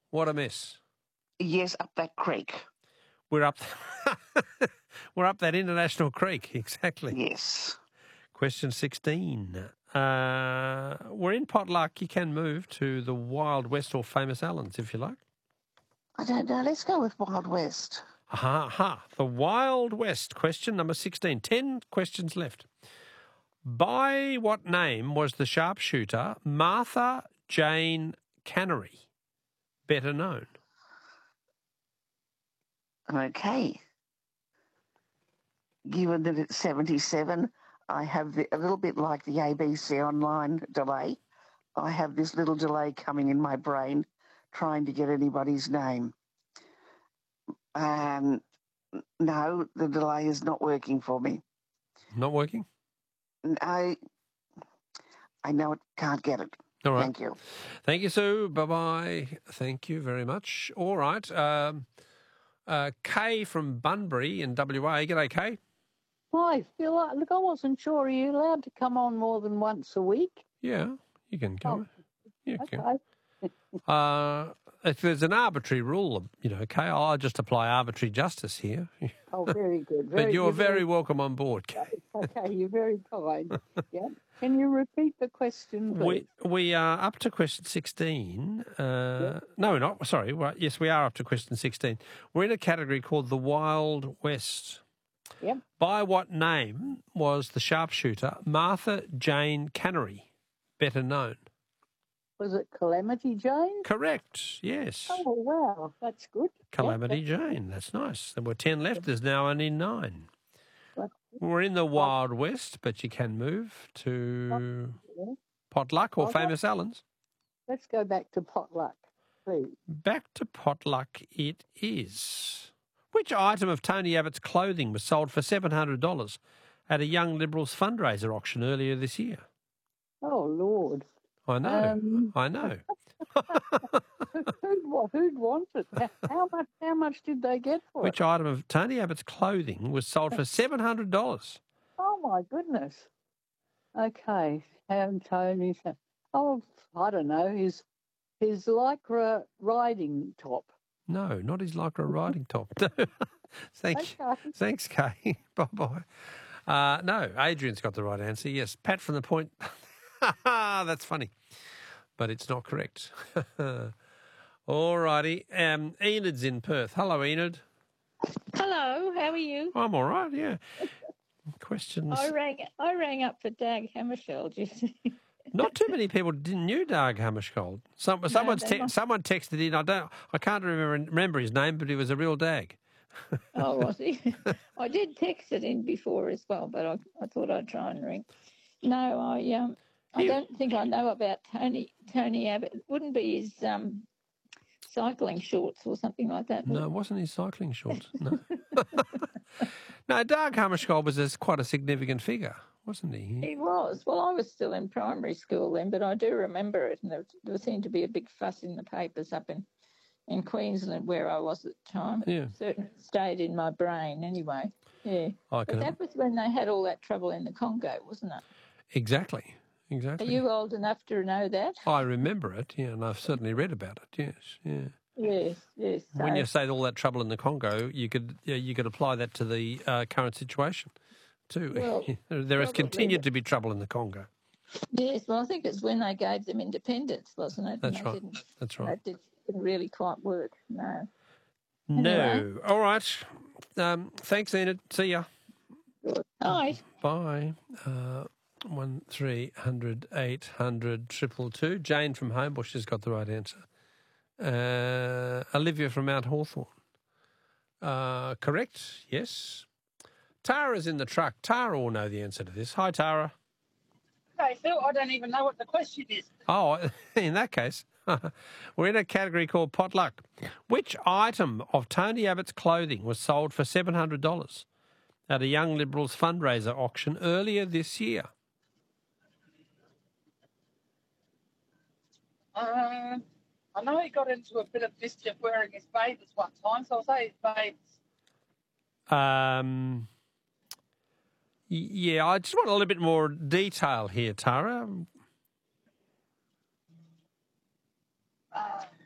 What a mess. Yes, up that creek. We're up we're up that international creek, exactly. Yes. Question 16. We're in potluck. You can move to the Wild West or Famous Allens if you like. I don't know. Let's go with Wild West. Aha. The Wild West. Question number 16. 10 questions left. By what name was the sharpshooter Martha Jane Cannery better known? Okay. Given that it's 77, I have a little bit like the ABC online delay. I have this little delay coming in my brain trying to get anybody's name. No, the delay is not working for me. Not working? I know it, can't get it. All right. Thank you. Thank you, Sue. Bye-bye. Thank you very much. All right. Kay from Bunbury in WA. G'day, Kay. Hi, Phil. Look, I wasn't sure. Are you allowed to come on more than once a week? Yeah, you can come. Yeah, Okay. If there's an arbitrary rule, Kay, I'll just apply arbitrary justice here. Oh, very good. But you're very welcome on board, Kay. Okay, you're very kind. Yeah. Can you repeat the question, please? We are up to question 16. No, we're not. Sorry. Yes, we are up to question 16. We're in a category called the Wild West. Yep. By what name was the sharpshooter Martha Jane Cannery better known? Was it Calamity Jane? Correct, yes. Oh, wow, that's good. Calamity Jane, that's nice. There were 10 left, there's now only 9. We're in the Wild West, but you can move to Potluck or Famous Allens. Let's go back to Potluck, please. Back to Potluck it is. Which item of Tony Abbott's clothing was sold for $700 at a Young Liberals fundraiser auction earlier this year? Oh, Lord. I know. Who'd want it? How much did they get for Which item of Tony Abbott's clothing was sold for $700? Oh, my goodness. Okay. Tony. Oh, I don't know. His Lycra riding top. No, not his Lycra riding top. Thanks, Kay. Bye-bye. No, Adrian's got the right answer. Yes, Pat from the Point. That's funny, but it's not correct. All righty. Enid's in Perth. Hello, Enid. Hello, how are you? I'm all right, yeah. Questions? I rang up for Dag Hammarskjöld, you see. Not too many people knew Dag Hammarskjöld. Someone texted in. I can't remember his name, but he was a real Dag. Oh, was he? I did text it in before as well, but I thought I'd try and ring. No, I don't think I know about Tony Abbott. It wouldn't be his cycling shorts or something like that. No, it wasn't his cycling shorts. No. No, Dag Hammarskjöld was quite a significant figure, wasn't he? He was. Well, I was still in primary school then, but I do remember it, and there seemed to be a big fuss in the papers up in Queensland where I was at the time. Yeah. It certainly stayed in my brain anyway. Yeah. But that was when they had all that trouble in the Congo, wasn't it? Exactly. Are you old enough to know that? I remember it, yeah, and I've certainly read about it, yes, yeah. Yes. When you say all that trouble in the Congo, you could apply that to the current situation too. Well, there has continued to be trouble in the Congo. Yes, well, I think it's when they gave them independence, wasn't it? That's right. That's right. That didn't really quite work, no. No. Anyway. All right. Thanks, Enid. See ya. Good. Bye. Bye. 1300 800 222. Jane from Homebush has got the right answer. Olivia from Mount Hawthorn. Correct, yes. Tara's in the truck. Tara will know the answer to this. Hi, Tara. Hey, Phil, I don't even know what the question is. Oh, in that case, we're in a category called Potluck. Which item of Tony Abbott's clothing was sold for $700 at a Young Liberals fundraiser auction earlier this year? I know he got into a bit of mischief wearing his bathers one time, so I'll say his bathers. Yeah, I just want a little bit more detail here, Tara.